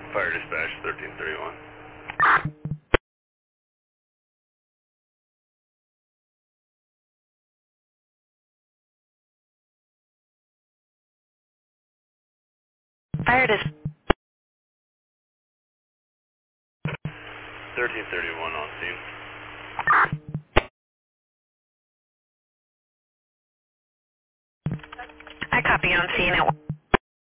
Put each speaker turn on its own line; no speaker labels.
Fire dispatch 1331.
Fire dispatch.
1331 on scene.
I copy on scene at